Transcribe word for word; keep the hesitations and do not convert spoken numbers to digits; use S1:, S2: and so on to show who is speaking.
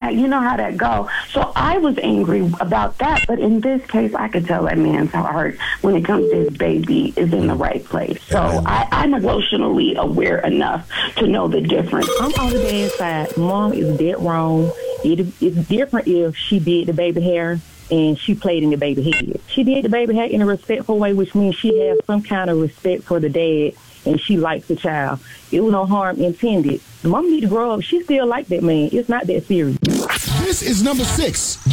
S1: you know how that go. So I was angry about that. But in this case, I could tell that man's heart when it comes to his baby is in the right place. So I, I'm emotionally aware enough to know the difference.
S2: I'm on the dad's side. Mom is dead wrong. It, it's different if she did the baby hair and she played in the baby head. She did the baby hair in a respectful way, which means she has some kind of respect for the dad and she likes the child. It was no harm intended. The mom need to grow up. She still like that man. It's not that serious.
S3: This is number six.